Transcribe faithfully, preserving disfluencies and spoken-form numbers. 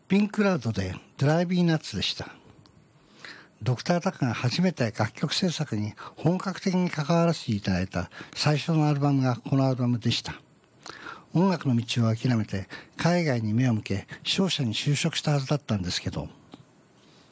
ピンクラウドでドライビーナッツでした。ドクタータカが初めて楽曲制作に本格的に関わらせていただいた最初のアルバムがこのアルバムでした。音楽の道を諦めて海外に目を向け商社に就職したはずだったんですけど、